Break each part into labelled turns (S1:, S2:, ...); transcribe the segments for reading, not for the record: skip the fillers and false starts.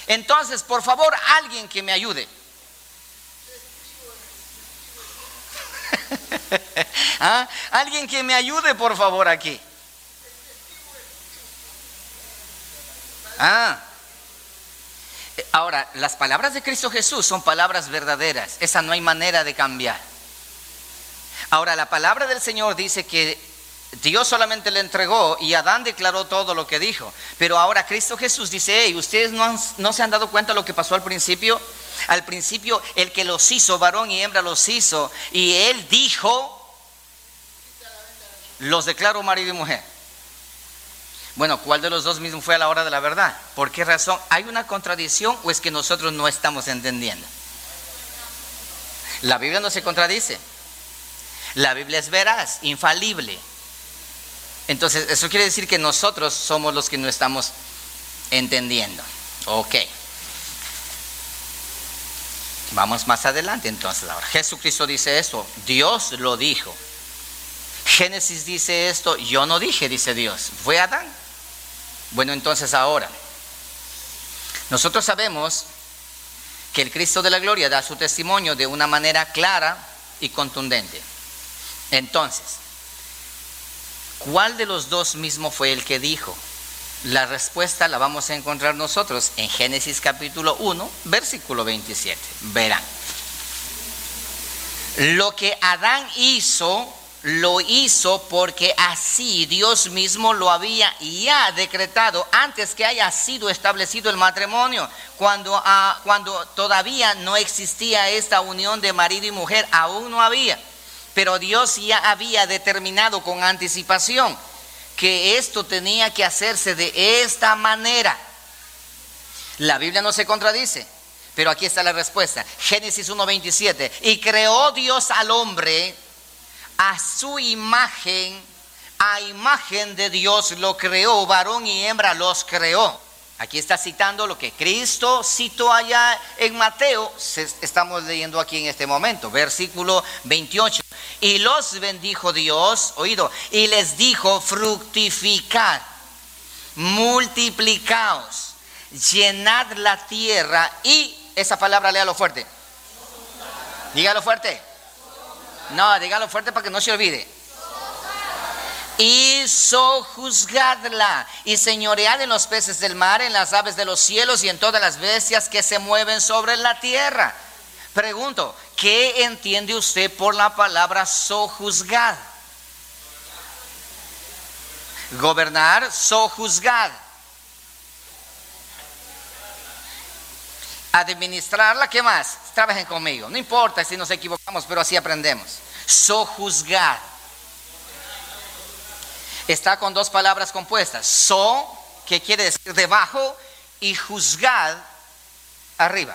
S1: Entonces, por favor, alguien que me ayude. ¿Ah? Alguien que me ayude, por favor, aquí. Ahora, las palabras de Cristo Jesús son palabras verdaderas. Esa no hay manera de cambiar. Ahora, la palabra del Señor dice que Dios solamente le entregó y Adán declaró todo lo que dijo. Pero ahora Cristo Jesús dice: hey, ¿ustedes no se han dado cuenta de lo que pasó al principio? Al principio el que los hizo, varón y hembra los hizo, y Él dijo: los declaro marido y mujer. Bueno, ¿cuál de los dos mismos fue a la hora de la verdad? ¿Por qué razón? ¿Hay una contradicción o es que nosotros no estamos entendiendo? La Biblia no se contradice. La Biblia es veraz, infalible. Entonces, eso quiere decir que nosotros somos los que no estamos entendiendo. Ok. Vamos más adelante entonces ahora. Jesucristo dice esto, Dios lo dijo. Génesis dice esto, yo no dije, dice Dios. ¿Fue Adán? Bueno, entonces ahora, nosotros sabemos que el Cristo de la gloria da su testimonio de una manera clara y contundente. Entonces, ¿cuál de los dos mismo fue el que dijo? La respuesta la vamos a encontrar nosotros en Génesis capítulo 1, versículo 27. Verán. Lo que Adán hizo, lo hizo porque así Dios mismo lo había ya decretado antes que haya sido establecido el matrimonio. Cuando todavía no existía esta unión de marido y mujer, aún no había. Pero Dios ya había determinado con anticipación que esto tenía que hacerse de esta manera. La Biblia no se contradice, pero aquí está la respuesta. Génesis 1:27. Y creó Dios al hombre a su imagen, a imagen de Dios lo creó, varón y hembra los creó. Aquí está citando lo que Cristo citó allá en Mateo, estamos leyendo aquí en este momento, versículo 28. Y los bendijo Dios, oído, y les dijo: fructificad, multiplicaos, llenad la tierra y, esa palabra léalo fuerte. Dígalo fuerte. No, dígalo fuerte para que no se olvide. Y sojuzgadla, y señoread en los peces del mar, en las aves de los cielos y en todas las bestias que se mueven sobre la tierra. Pregunto, ¿qué entiende usted por la palabra sojuzgad? Gobernar, sojuzgad. Administrarla, ¿qué más? Trabajen conmigo, no importa si nos equivocamos, pero así aprendemos. Sojuzgad. Está con dos palabras compuestas. So, que quiere decir debajo, y juzgad, arriba.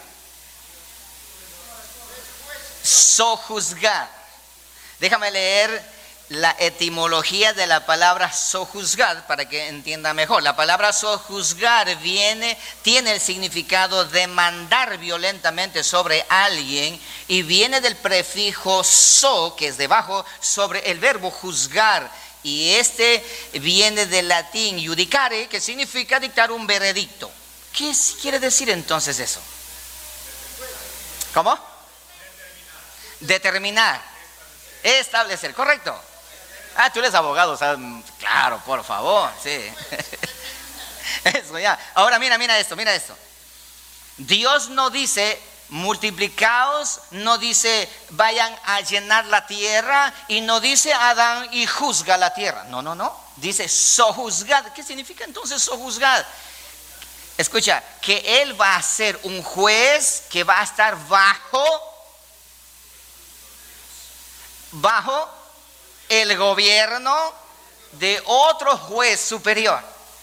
S1: Sojuzgad. Déjame leer la etimología de la palabra sojuzgar para que entienda mejor. La palabra sojuzgar tiene el significado de mandar violentamente sobre alguien y viene del prefijo so, que es debajo, sobre el verbo juzgar. Y este viene del latín judicare, que significa dictar un veredicto. ¿Qué quiere decir entonces eso? ¿Cómo? Determinar. Establecer, correcto. Tú eres abogado, o sea, claro, por favor, sí. Eso ya. Ahora mira esto. Dios no dice multiplicaos, no dice vayan a llenar la tierra, y no dice Adán y juzga la tierra. No. Dice sojuzgad. ¿Qué significa entonces sojuzgad? Escucha, que Él va a ser un juez que va a estar bajo el gobierno de otro juez superior,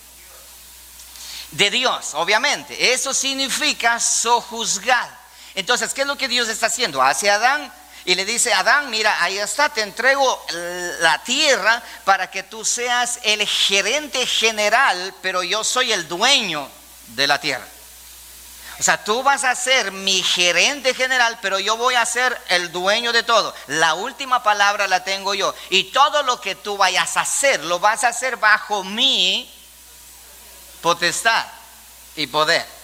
S1: de Dios, obviamente. Eso significa sojuzgar. Entonces, ¿qué es lo que Dios está haciendo? Hacia Adán y le dice: Adán, mira, ahí está, te entrego la tierra para que tú seas el gerente general, pero yo soy el dueño de la tierra. O sea, tú vas a ser mi gerente general, pero yo voy a ser el dueño de todo. La última palabra la tengo yo. Y todo lo que tú vayas a hacer, lo vas a hacer bajo mi potestad y poder.